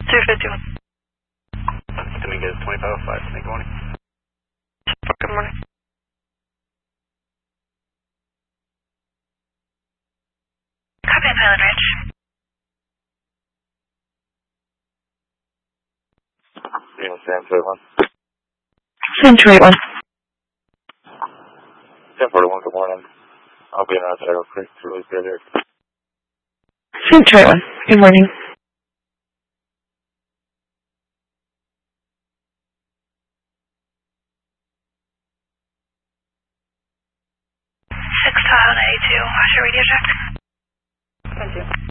251. Dominguez 2505, good morning. Good morning. Copy on Highland Ranch. Sam 281. Sam 281. Sam 41, good morning. I'll be in Arrow Creek to release the other. Sam 281. Good morning. 6 Tahoe 92. What's your radio check? 22.